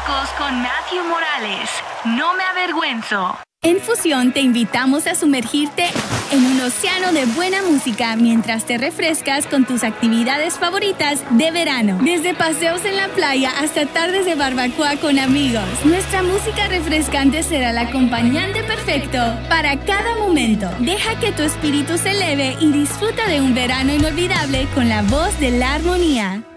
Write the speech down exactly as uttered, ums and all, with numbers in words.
Tacos con Matthew Morales. No me avergüenzo. En Fusión te invitamos a sumergirte en un océano de buena música mientras te refrescas con tus actividades favoritas de verano. Desde paseos en la playa hasta tardes de barbacoa con amigos. Nuestra música refrescante será el acompañante perfecto para cada momento. Deja que tu espíritu se eleve y disfruta de un verano inolvidable con la voz de la armonía.